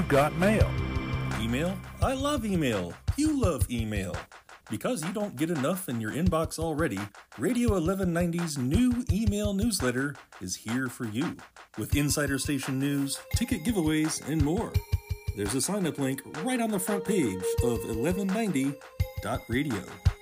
got mail. Email? I love email. You love email. Because you don't get enough in your inbox already, Radio 1190's new email newsletter is here for you, with insider station news, ticket giveaways, and more. There's a sign-up link right on the front page of 1190.radio.